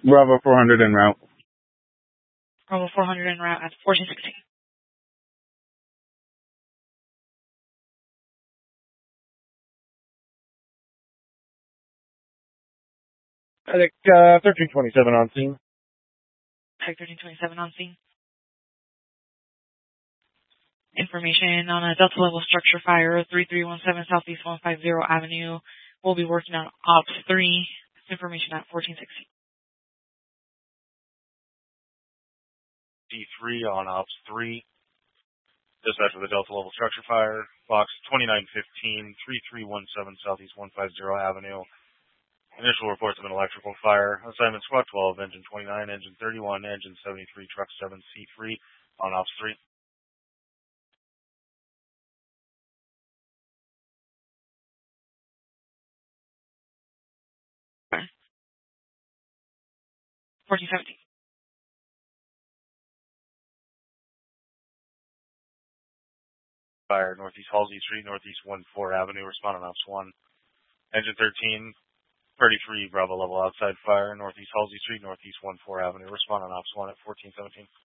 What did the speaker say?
Bravo 400 en route. Bravo 400 en route at 1416. Medic 1327 on scene. Medic 1327 on scene. Information on a Delta level structure fire, 3317 Southeast 150 Avenue. We'll be working on Ops 3. This information at 1460. D3 on Ops 3. Dispatch of the Delta level structure fire. Box 2915, 3317 Southeast 150 Avenue. Initial reports of an electrical fire. Assignment Squad 12, Engine 29, Engine 31, Engine 73, Truck 7, C3 on Ops 3. Okay. 1417. Fire, Northeast Halsey Street, Northeast 14 Avenue. Respond on Ops 1. Engine 13, 33 Bravo level outside fire, Northeast Halsey Street, Northeast 14 Avenue. Respond on Ops 1 at 1417.